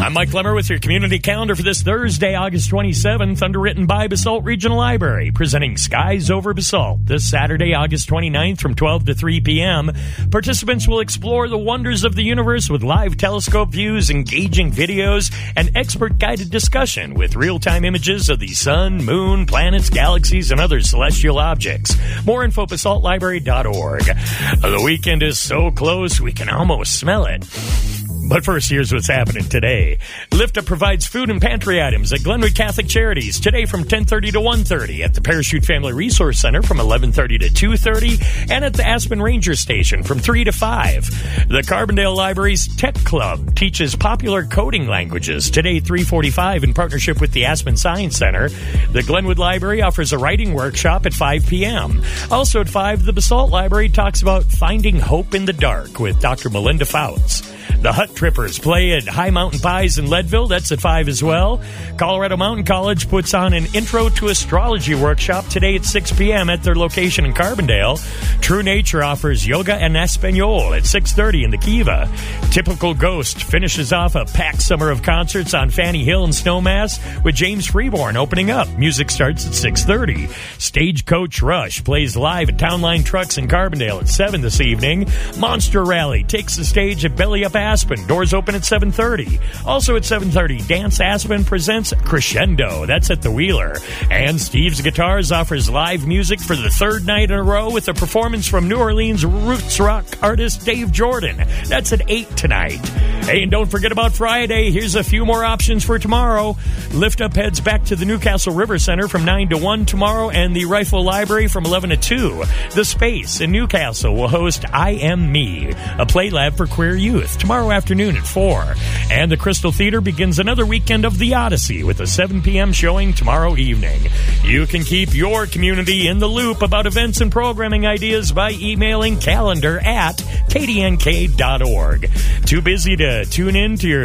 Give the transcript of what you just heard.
I'm Mike Lemmer with your community calendar for this Thursday, August 27th, underwritten by Basalt Regional Library, presenting Skies Over Basalt. This Saturday, August 29th from 12 to 3 p.m., participants will explore the wonders of the universe with live telescope views, engaging videos, and expert-guided discussion with real-time images of the sun, moon, planets, galaxies, and other celestial objects. More info at basaltlibrary.org. The weekend is so close, we can almost smell it. But first, here's what's happening today. Lift Up provides food and pantry items at Glenwood Catholic Charities today from 10:30 to 1:30, at the Parachute Family Resource Center from 11:30 to 2:30, and at the Aspen Ranger Station from 3 to 5. The Carbondale Library's Tech Club teaches popular coding languages today 3:45 in partnership with the Aspen Science Center. The Glenwood Library offers a writing workshop at 5 p.m. Also at 5, the Basalt Library talks about finding hope in the dark with Dr. Melinda Fouts. The Hut Trippers play at High Mountain Pies in Leadville. That's at 5 as well. Colorado Mountain College puts on an Intro to Astrology workshop today at 6 p.m. at their location in Carbondale. True Nature offers Yoga en Espanol at 6:30 in the Kiva. Typical Ghost finishes off a packed summer of concerts on Fanny Hill and Snowmass with James Freeborn opening up. Music starts at 6:30. Stagecoach Rush plays live at Town Line Trucks in Carbondale at 7 this evening. Monster Rally takes the stage at Belly Up Aspen. Doors open at 7:30. Also at 7:30, Dance Aspen presents Crescendo. That's at the Wheeler. And Steve's Guitars offers live music for the third night in a row with a performance from New Orleans roots rock artist Dave Jordan. That's at 8 tonight. Hey, and don't forget about Friday. Here's a few more options for tomorrow. Lift Up heads back to the Newcastle River Center from 9 to 1 tomorrow, and the Rifle Library from 11 to 2. The Space in Newcastle will host I Am Me, a play lab for queer youth, tomorrow afternoon at 4. And the Crystal Theater begins another weekend of The Odyssey with a 7 p.m. showing tomorrow evening. You can keep your community in the loop about events and programming ideas by emailing calendar@kdnk.org. Too busy to tune in to your